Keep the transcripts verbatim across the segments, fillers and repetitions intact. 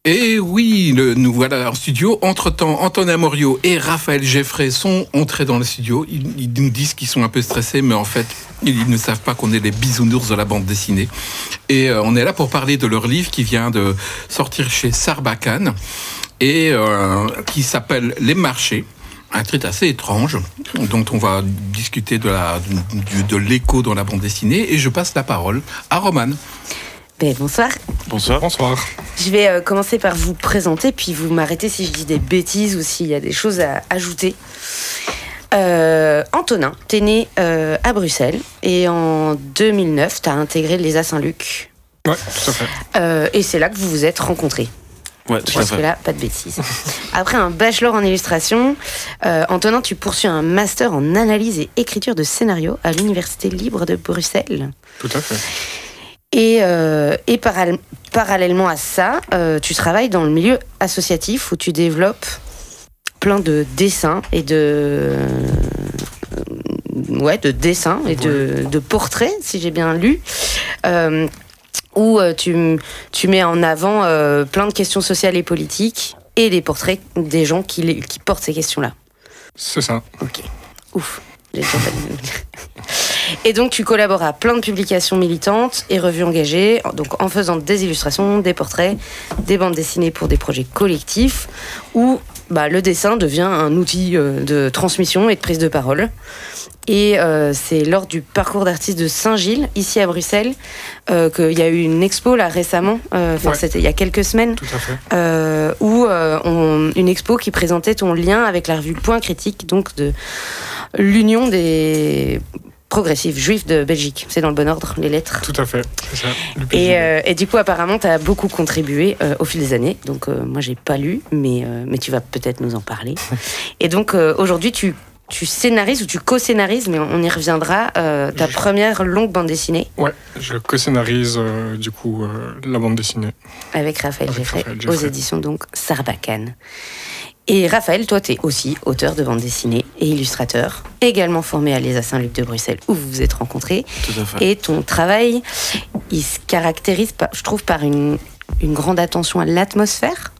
Et oui, le, nous voilà en studio. Entre-temps, Antonin Morio et Raphaël Geffray sont entrés dans le studio. Ils, ils nous disent qu'ils sont un peu stressés, mais en fait, ils ne savent pas qu'on est les bisounours de la bande dessinée. Et euh, on est là pour parler de leur livre qui vient de sortir chez Sarbacane et euh, qui s'appelle Les Marchés. Un titre assez étrange, dont on va discuter de, la, de, de l'écho dans la bande dessinée. Et je passe la parole à Romane. Ben, bonsoir. Bonsoir. Bonsoir. Je vais euh, commencer par vous présenter, puis vous m'arrêtez si je dis des bêtises ou s'il y a des choses à ajouter. Euh, Antonin, t'es né euh, à Bruxelles et en deux mille neuf, t'as intégré l'E S A Saint-Luc. Ouais, tout à fait. Euh, et c'est là que vous vous êtes rencontrés. Ouais, tout à fait. Parce que là, pas de bêtises. Après un bachelor en illustration, euh, Antonin, tu poursuis un master en analyse et écriture de scénario à l'Université libre de Bruxelles. Tout à fait. Et, euh, et paral- parallèlement à ça, euh, tu travailles dans le milieu associatif où tu développes plein de dessins et de, euh, ouais, de dessins et de, de portraits, si j'ai bien lu, euh, où euh, tu, tu mets en avant euh, plein de questions sociales et politiques et des portraits des gens qui, les, qui portent ces questions-là. C'est ça. Ok, ouf. J'ai déjà pas de... Et donc tu collabores à plein de publications militantes et revues engagées, donc en faisant des illustrations, des portraits, des bandes dessinées pour des projets collectifs, où bah, le dessin devient un outil euh, de transmission et de prise de parole. Et euh, c'est lors du parcours d'artistes de Saint-Gilles, ici à Bruxelles, euh, qu'il y a eu une expo là récemment, euh, enfin ouais. c'était il y a quelques semaines, Tout à fait. Euh, où euh, on, une expo qui présentait ton lien avec la revue Point Critique, donc de l'Union des progressifs juifs de Belgique. C'est dans le bon ordre, les lettres. Tout à fait, c'est ça. Et, euh, et du coup, apparemment, tu as beaucoup contribué euh, au fil des années. Donc, euh, moi, j'ai pas lu, mais, euh, mais tu vas peut-être nous en parler. Et donc, euh, aujourd'hui, tu, tu scénarises ou tu co-scénarises, mais on y reviendra, euh, ta je... première longue bande dessinée. Ouais, je co-scénarise, euh, du coup, euh, la bande dessinée. Avec Raphaël Geffray, aux éditions, donc, Sarbacane. Et Raphaël, toi, t'es aussi auteur de bande dessinée et illustrateur, également formé à l'E S A Saint-Luc de Bruxelles, où vous vous êtes rencontrés. Tout à fait. Et ton travail, il se caractérise, par, je trouve, par une, une grande attention à l'atmosphère.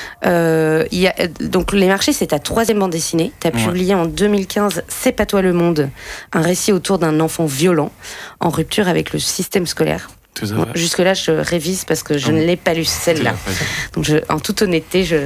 Euh, il y a, donc, Les Marchés, c'est ta troisième bande dessinée. T'as ouais. publié en deux mille quinze « C'est pas toi le monde », un récit autour d'un enfant violent, en rupture avec le système scolaire. Bon, jusque-là, je révise parce que je mmh. ne l'ai pas lu, celle-là. Donc, je, en toute honnêteté, je,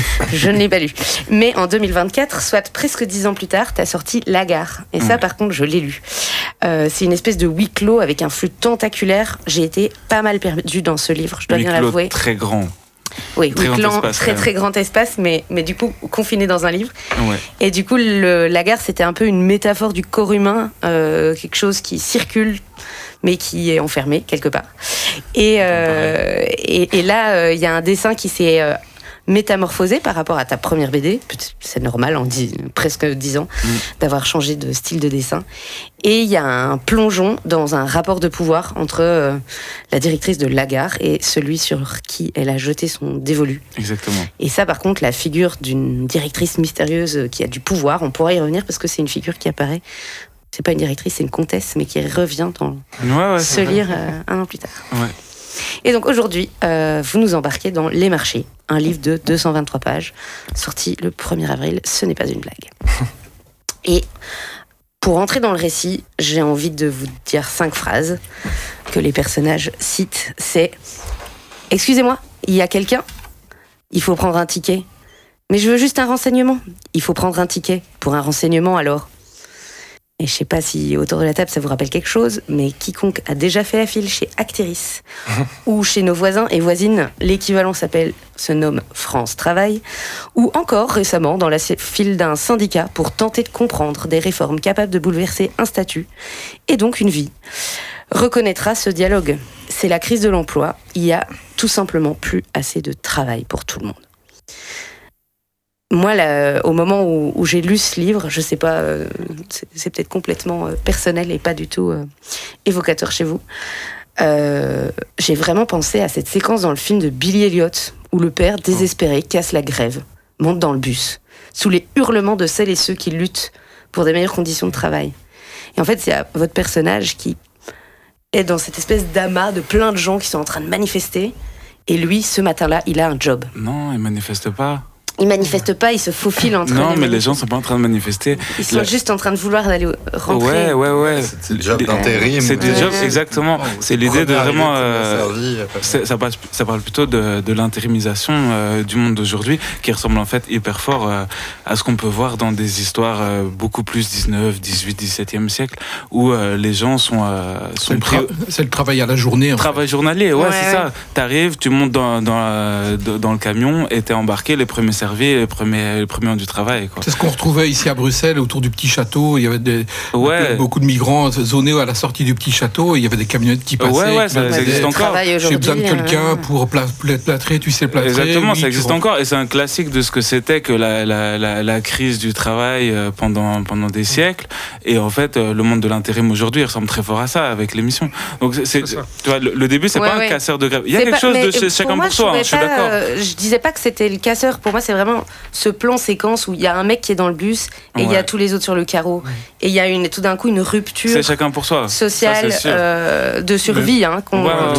je ne l'ai pas lu. Mais en deux mille vingt-quatre, soit presque dix ans plus tard, tu as sorti La Gare. Et mmh. ça, par contre, je l'ai lu. Euh, c'est une espèce de huis clos avec un flux tentaculaire. J'ai été pas mal perdue dans ce livre, je dois huis bien clos l'avouer. Très grand. Oui, très, grand grand clan, espace, très très grand espace, mais, mais du coup confiné dans un livre. Ouais. Et du coup, le, La Gare, c'était un peu une métaphore du corps humain, euh, quelque chose qui circule, mais qui est enfermé quelque part. Et, euh, et, et là, il euh, y a un dessin qui s'est euh, métamorphosé par rapport à ta première B D. C'est normal, en dix, presque dix ans, mmh. d'avoir changé de style de dessin. Et il y a un plongeon dans un rapport de pouvoir entre euh, la directrice de La Gare et celui sur qui elle a jeté son dévolu. Exactement. Et ça, par contre, la figure d'une directrice mystérieuse qui a du pouvoir, on pourra y revenir parce que c'est une figure qui apparaît. C'est pas une directrice, c'est une comtesse, mais qui revient dans ouais, ouais, se lire euh, un an plus tard. Ouais. Et donc aujourd'hui, euh, vous nous embarquez dans Les Marchés, un livre de deux cent vingt-trois pages, sorti le premier avril, ce n'est pas une blague. Et pour entrer dans le récit, j'ai envie de vous dire cinq phrases que les personnages citent. C'est « Excusez-moi, il y a quelqu'un ? Il faut prendre un ticket. Mais je veux juste un renseignement. Il faut prendre un ticket. Pour un renseignement, alors ?» Et je sais pas si autour de la table ça vous rappelle quelque chose, mais quiconque a déjà fait la file chez Acteris ou chez nos voisins et voisines, l'équivalent s'appelle, se nomme France Travail, ou encore récemment dans la file d'un syndicat pour tenter de comprendre des réformes capables de bouleverser un statut et donc une vie, reconnaîtra ce dialogue. C'est la crise de l'emploi. Il y a tout simplement plus assez de travail pour tout le monde. Moi, là, au moment où, où j'ai lu ce livre, je sais pas, euh, c'est, c'est peut-être complètement euh, personnel et pas du tout euh, évocateur chez vous, euh, j'ai vraiment pensé à cette séquence dans le film de Billy Elliot, où le père, désespéré, casse la grève, monte dans le bus, sous les hurlements de celles et ceux qui luttent pour des meilleures conditions de travail. Et en fait, c'est votre personnage qui est dans cette espèce d'amas de plein de gens qui sont en train de manifester, Et lui, ce matin-là, il a un job. Non, il manifeste pas. Il manifeste pas, il se faufile entre Non, les mais les manifestants. gens sont pas en train de manifester. Ils sont La- juste en train de vouloir aller rentrer. Ouais, ouais, ouais. C'est le job d'intérim. C'est du Ouais. job, exactement. C'est l'idée de Première vraiment. idée, euh, première servi, c'est- ça, passe- ça parle plutôt de, de l'intérimisation euh, du monde d'aujourd'hui, qui ressemble en fait hyper fort euh, à ce qu'on peut voir dans des histoires euh, beaucoup plus dix-neuf, dix-huit, dix-septième siècle, où euh, les gens sont, euh, C'est sont le, pris. tra- c'est le travail à la journée. en fait. Travail journalier, ouais, Ouais, c'est ouais. ça. T'arrives, tu montes dans, dans, euh, dans le camion et t'es embarqué, les premiers servis, les premiers, les premiers ont du travail, quoi. C'est ce qu'on retrouvait ici à Bruxelles, autour du petit château. Il y avait des, Ouais. beaucoup de migrants zonés à la sortie du petit château. Et il y avait des camionnettes qui passaient. Ouais, ouais, qui ça- leur ça disaient, existe encore. Travail J'ai besoin de aujourd'hui, quelqu'un euh, pour pla- pla- plâtrer, tu sais plâtrer. Exactement, oui, ça tu existe rentres. encore et c'est un classique de ce que c'était que la, la, la, la crise du travail euh, pendant, pendant des siècles. Et en fait, euh, le monde de l'intérim aujourd'hui il ressemble très fort à ça avec l'émission. Donc, c'est, c'est- C'est ça. tu vois, le, le début, c'est Ouais, pas ouais. un casseur de grève. Il y a C'est quelque pas- chose mais de chez pour chacun moi, pour soi, hein, trouvais je suis pas, d'accord. euh, je disais pas que c'était le casseur. Pour moi, c'est vraiment ce plan séquence où il y a un mec qui est dans le bus et il y a Ouais. tous les autres sur le carreau. Et il y a une, tout d'un coup une rupture C'est chacun pour soi. Ça, sociale c'est sûr. euh, de survie. Hein, qu'on- Ouais, ouais,